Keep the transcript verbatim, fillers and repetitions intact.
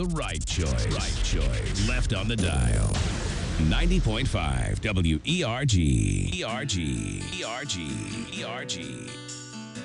the right choice. Right choice. Left on the dial. ninety point five W E R G. E R G. E R G. E R G.